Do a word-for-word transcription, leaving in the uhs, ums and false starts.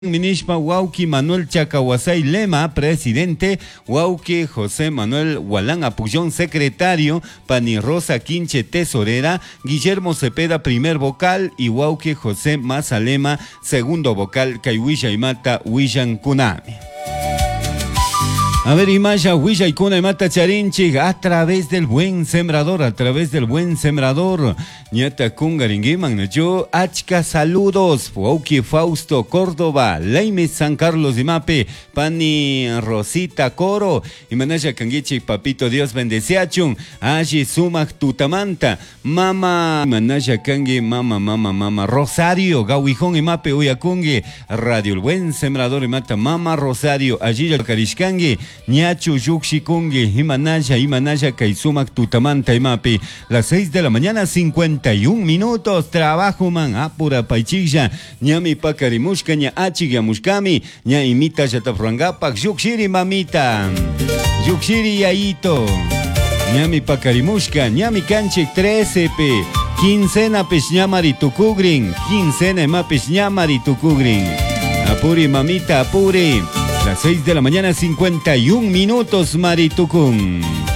Minishpa Wauki Manuel Chacawasay Lema, presidente, Wauki José Manuel Hualán Apullón, secretario, Pani Rosa Quinche, tesorera, Guillermo Cepeda, primer vocal, y Wauki José Mazalema, segundo vocal, Kaiwisha Imata Wishan Kunami. A ver, Imaya, Huilla y Kuna y Mata Charinchi, a través del buen sembrador, a través del buen sembrador. Ñata Kungaringiman, yo, Achka, saludos. Fauki Fausto Córdoba, Leime San Carlos de Mape, Pani Rosita Coro, y Manaya Kangichi, Papito Dios bendeciachun, Ashi Sumak Tutamanta, Mama, Manaya Kangi, Mama, Mama, Mama, Rosario, Gauijón y Mape, Uyakungi, Radio el buen sembrador y Mata, Mama Rosario, allí Karishkangi. Ñachu Yuxikungi, Himanaya, Himanaya, Kaisumak, Tutamanta, Imapi. Las seis de la mañana, cincuenta y un minutos. Trabajo, man, apura paichilla. Ñami pakarimushka, ña achiga mushkami. Ña imita yatafrangapak, Yuxiri mamita. Yuxiri yaito. Ñami pakarimushka, ñami canchik trece pe. Quincena peñamari tukugrin. Quincena emapes ñamari tukugrin. Apuri mamita, apuri. Las seis de la mañana, cincuenta y un minutos, Maritucum.